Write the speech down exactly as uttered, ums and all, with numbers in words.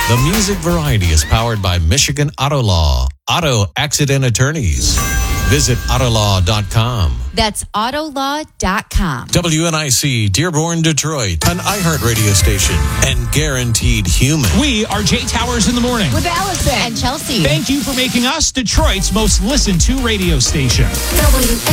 The Music Variety is powered by Michigan Auto Law, Auto Accident Attorneys. Visit autolaw dot com. That's autolaw dot com. W N I C, Dearborn, Detroit, an iHeart radio station, and guaranteed human. We are Jay Towers in the morning. With Allison and Chelsea. Thank you for making us Detroit's most listened to radio station. W